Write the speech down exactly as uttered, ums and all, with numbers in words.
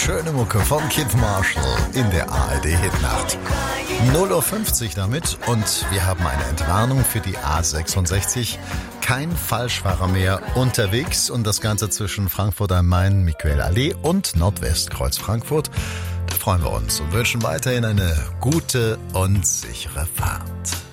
schöne Mucke von Kid Marshall in der A R D-Hitnacht. null Uhr fünfzig damit und wir haben eine Entwarnung für die A sechsundsechzig. Kein Falschfahrer mehr unterwegs und das Ganze zwischen Frankfurt am Main, Michael-Allee und Nordwestkreuz Frankfurt. Da freuen wir uns und wünschen weiterhin eine gute und sichere Fahrt.